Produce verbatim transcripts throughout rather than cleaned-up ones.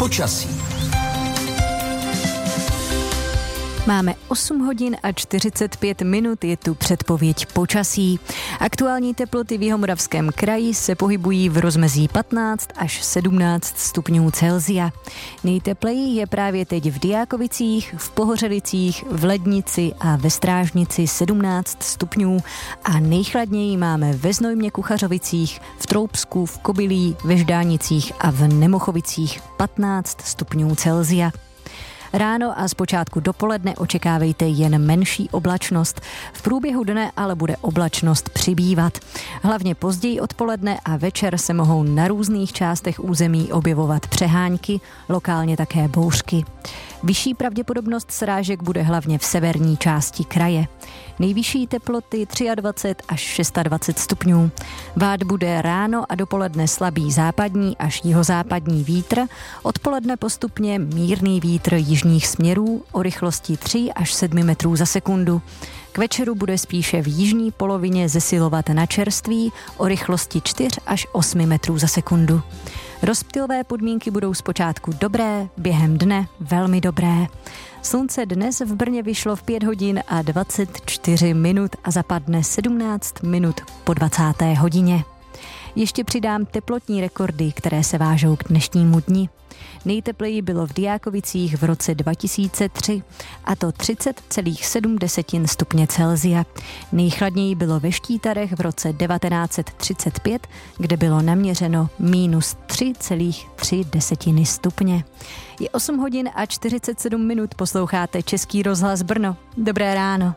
Počasí. Máme osm hodin a čtyřicet pět minut, je tu předpověď počasí. Aktuální teploty v Jihomoravském kraji se pohybují v rozmezí patnáct až sedmnáct stupňů Celsia. Nejtepleji je právě teď v Diákovicích, v Pohořelicích, v Lednici a ve Strážnici sedmnáct stupňů a nejchladněji máme ve Znojmě Kuchařovicích, v Troubsku, v Kobylí, ve Ždánicích a v Nemochovicích patnáct stupňů Celsia. Ráno a zpočátku dopoledne očekávejte jen menší oblačnost. V průběhu dne ale bude oblačnost přibývat. Hlavně později odpoledne a večer se mohou na různých částech území objevovat přehánky, lokálně také bouřky. Vyšší pravděpodobnost srážek bude hlavně v severní části kraje. Nejvyšší teploty dvacet tři až dvacet šest stupňů. Vát bude ráno a dopoledne slabý západní až jihozápadní vítr, odpoledne postupně mírný vítr jižních směrů o rychlosti tři až sedm metrů za sekundu. K večeru bude spíše v jižní polovině zesilovat na čerství o rychlosti čtyři až osm metrů za sekundu. Rozptylové podmínky budou zpočátku dobré, během dne velmi dobré. Slunce dnes v Brně vyšlo v pět hodin a dvacet čtyři minut a zapadne sedmnáct minut po dvacáté hodině. Ještě přidám teplotní rekordy, které se vážou k dnešnímu dni. Nejtepleji bylo v Diákovicích v roce dva tisíce tři, a to třicet celá sedm stupně Celsia. Nejchladněji bylo ve Štítarech v roce devatenáct set třicet pět, kde bylo naměřeno mínus tři celá tři stupně. Je osm hodin a čtyřicet sedm minut, posloucháte Český rozhlas Brno. Dobré ráno.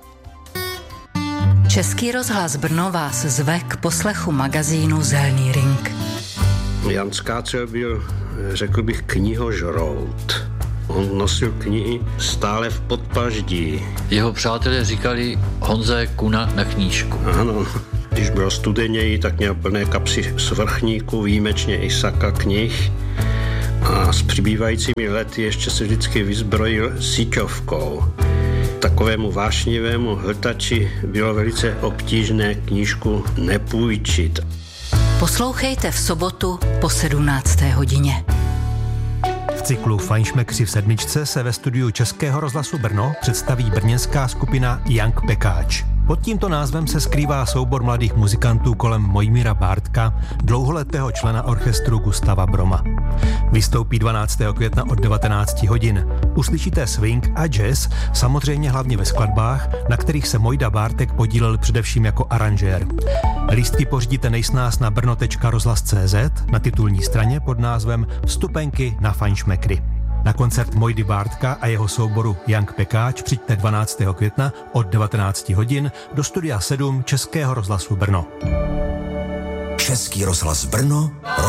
Český rozhlas Brno vás zve k poslechu magazínu Zelný ring. Jan Skácel byl, řekl bych, knihožrout. On nosil knihy stále v podpaždí. Jeho přátelé říkali Honza je kuna na knížku. Ano, když bylo studeněji, tak měl plné kapsy svrchníků, výjimečně i saka knih. A s přibývajícími lety ještě se vždycky vyzbrojil síťovkou. Takovému vášnivému hltači bylo velice obtížné knížku nepůjčit. Poslouchejte v sobotu po sedmnácté hodině. V cyklu Fajnšmekři v sedmičce se ve studiu Českého rozhlasu Brno představí brněnská skupina Young Pekáč. Pod tímto názvem se skrývá soubor mladých muzikantů kolem Mojmíra Bártka, dlouholetého člena orchestru Gustava Broma. Vystoupí dvanáctého května od devatenáct hodin. Uslyšíte swing a jazz, samozřejmě hlavně ve skladbách, na kterých se Mojda Bártek podílel především jako aranžér. Lístky pořídíte nejsnáz na brno tečka rozhlas tečka cé zet na titulní straně pod názvem Vstupenky na Fajnšmekry. Na koncert Mojdy Bártka a jeho souboru Young Pekáč přijďte dvanáctého května od devatenáct hodin do studia sedm Českého rozhlasu Brno. Český rozhlas Brno.